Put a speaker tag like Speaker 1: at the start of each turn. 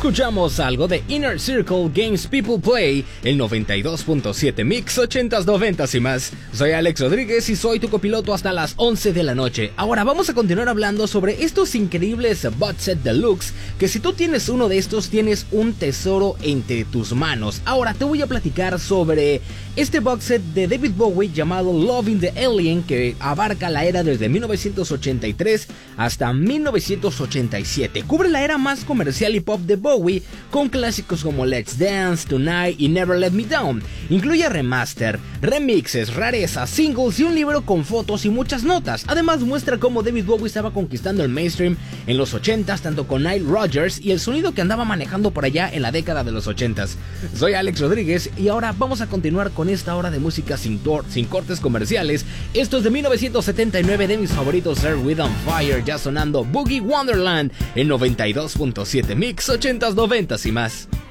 Speaker 1: escuchamos algo de Inner Circle Games People Play, el 92.7 Mix 80s, 90s y más. Soy Alex Rodríguez y soy tu copiloto hasta las 11 de la noche. Ahora vamos a continuar hablando sobre estos increíbles box set deluxe, que si tú tienes uno de estos tienes un tesoro entre tus manos. Ahora te voy a platicar sobre este box set de David Bowie llamado Loving the Alien, que abarca la era desde 1983 hasta 1987. Cubre la era más comercial y pop de Bowie, con clásicos como Let's Dance, Tonight y Never Let Me Down. Incluye remaster, remixes, rarezas, singles y un libro con fotos y muchas notas. Además muestra cómo David Bowie estaba conquistando el mainstream en los 80s, tanto con Nile Rodgers y el sonido que andaba manejando por allá en la década de los 80s. Soy Alex Rodríguez y ahora vamos a continuar con esta hora de música sin cortes comerciales. Esto es de 1979, de mis favoritos, Earth, Wind and Fire, ya sonando Boogie Wonderland en 92.7 Mix 80s, 90s y más.